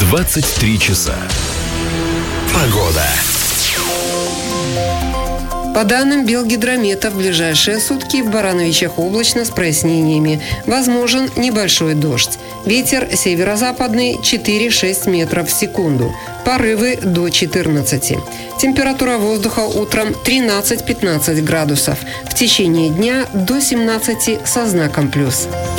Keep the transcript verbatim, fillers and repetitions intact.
двадцать три часа. Погода. По данным Белгидромета, в ближайшие сутки в Барановичах облачно с прояснениями. Возможен небольшой дождь. Ветер северо-западный четыре-шесть метров в секунду. Порывы до четырнадцати. Температура воздуха утром тринадцать-пятнадцать градусов. В течение дня до семнадцати со знаком плюс.